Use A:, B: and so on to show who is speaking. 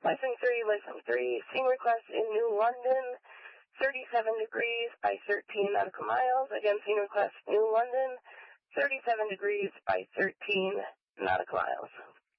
A: Lesson 3, scene request in New London, 37 degrees by 13 nautical miles. Again, scene request, New London, 37 degrees by 13 nautical miles.